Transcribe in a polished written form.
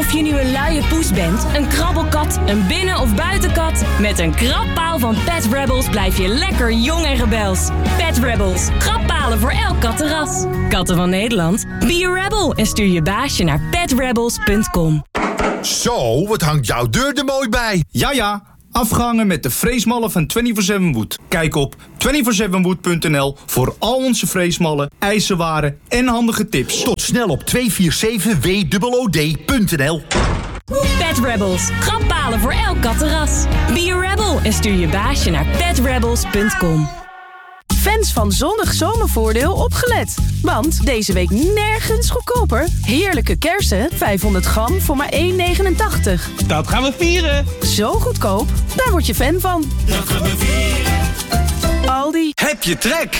Of je nu een luie poes bent, een krabbelkat, een binnen- of buitenkat... met een krabpaal van Pet Rebels blijf je lekker jong en rebels. Pet Rebels, krabbalen voor elk kattenras. Katten van Nederland, be a rebel en stuur je baasje naar petrebels.com. Zo, wat hangt jouw deur er mooi bij. Ja, afgehangen met de freesmallen van 24/7 Wood. Kijk op 247wood.nl voor al onze freesmallen, ijzerwaren en handige tips. Tot snel op 247WOOD.nl. Pet Rebels, krabbalen voor elk kattenras. Be a rebel en stuur je baasje naar petrebels.com. Fans van Zonnig Zomervoordeel opgelet. Want deze week nergens goedkoper. Heerlijke kersen, 500 gram voor maar €1,89. Dat gaan we vieren. Zo goedkoop, daar word je fan van. Dat gaan we vieren. Aldi. Heb je trek?